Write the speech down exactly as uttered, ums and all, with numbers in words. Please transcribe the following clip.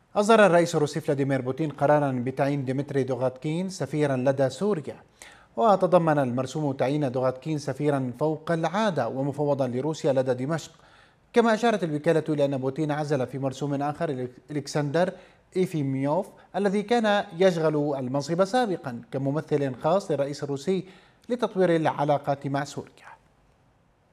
أصدر الرئيس الروسي فلاديمير بوتين قرارا بتعيين ديمتري دوغاتكين سفيرا لدى سوريا، وتضمن المرسوم تعيين دوغاتكين سفيرا فوق العادة ومفوضا لروسيا لدى دمشق. كما أشارت الوكالة إلى أن بوتين عزل في مرسوم آخر إلكسندر إيفيميوف الذي كان يشغل المنصب سابقا كممثل خاص للرئيس الروسي لتطوير العلاقات مع سوريا.